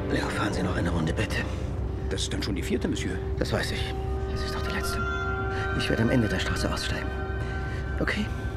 Leo, fahren Sie noch eine Runde, bitte. Das ist dann schon die 4., Monsieur. Das weiß ich. Es ist doch die letzte. Ich werde am Ende der Straße aussteigen. Okay?